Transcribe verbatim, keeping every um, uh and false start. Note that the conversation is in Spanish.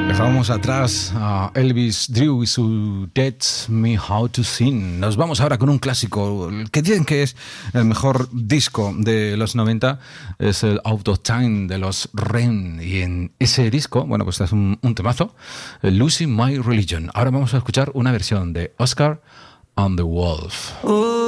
Dejábamos atrás a Elvis Drew y su Teach Me How to Sing. Nos vamos ahora con un clásico, el que dicen que es el mejor disco de los noventa, es el Out of Time de los R E M. Y en ese disco, bueno, pues es un, un temazo, Losing My Religion. Ahora vamos a escuchar una versión de Oscar and the Wolf. Oh.